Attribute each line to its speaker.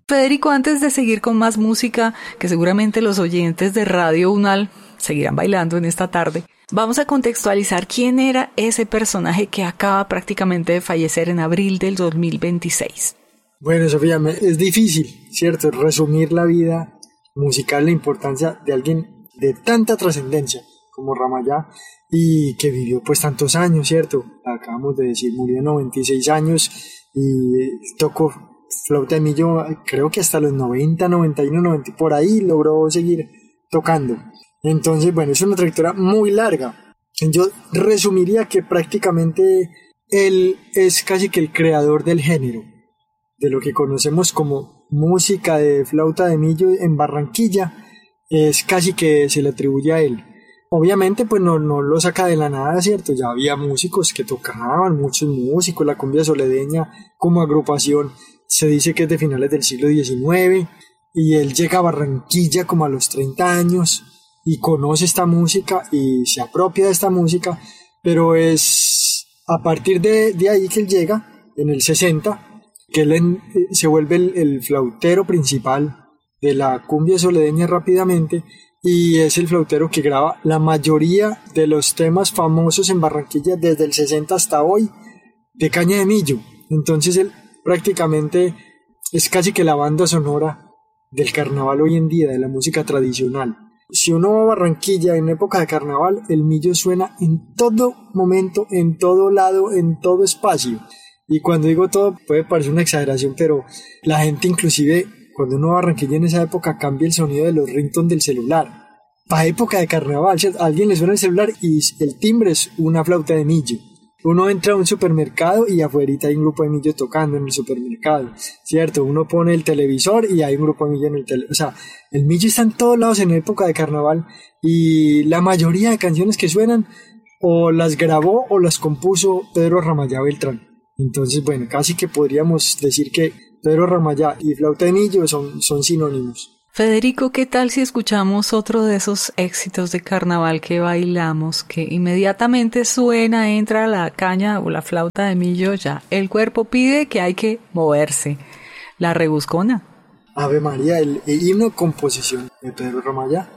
Speaker 1: Federico, antes de seguir con más música, que seguramente los oyentes de Radio Unal seguirán bailando en esta tarde, vamos a contextualizar quién era ese personaje que acaba prácticamente de fallecer en abril del 2026.
Speaker 2: Bueno, Sofía, es difícil, ¿cierto?, resumir la vida musical, la importancia de alguien de tanta trascendencia como Ramayá y que vivió pues tantos años, ¿cierto? Acabamos de decir, murió 96 años y tocó flauta de millo, creo que hasta los 90, 91, 90, por ahí logró seguir tocando. Entonces, bueno, es una trayectoria muy larga. Yo resumiría que prácticamente él es casi que el creador del género, de lo que conocemos como música de flauta de millo en Barranquilla, es casi que se le atribuye a él. Obviamente, pues no lo saca de la nada, ¿cierto? Ya había músicos que tocaban, muchos músicos, la cumbia soledeña como agrupación se dice que es de finales del siglo XIX, y él llega a Barranquilla como a los 30 años y conoce esta música y se apropia de esta música, pero es a partir de ahí que él llega, en el 60, que él se vuelve el flautero principal de la cumbia soledeña rápidamente, y es el flautero que graba la mayoría de los temas famosos en Barranquilla desde el 60 hasta hoy de caña de millo. Entonces él prácticamente es casi que la banda sonora del carnaval hoy en día, de la música tradicional. Si uno va a Barranquilla en época de carnaval, el millo suena en todo momento, en todo lado, en todo espacio. Y cuando digo todo puede parecer una exageración, pero la gente inclusive cuando uno va a Barranquilla en esa época cambia el sonido de los ringtones del celular. Para época de carnaval, ¿cierto? A alguien le suena el celular y el timbre es una flauta de millo. Uno entra a un supermercado y afuerita hay un grupo de millo tocando en el supermercado, ¿cierto? Uno pone el televisor y hay un grupo de millo en el televisor. O sea, el millo está en todos lados en época de carnaval, y la mayoría de canciones que suenan o las grabó o las compuso Pedro Ramayá Beltrán. Entonces, bueno, casi que podríamos decir que Pedro Ramayá y flauta de millo son sinónimos.
Speaker 1: Federico, ¿qué tal si escuchamos otro de esos éxitos de carnaval que bailamos, que inmediatamente suena, entra la caña o la flauta de millo, ya el cuerpo pide que hay que moverse? La Rebuscona.
Speaker 2: Ave María, el himno composición de Pedro Ramayá.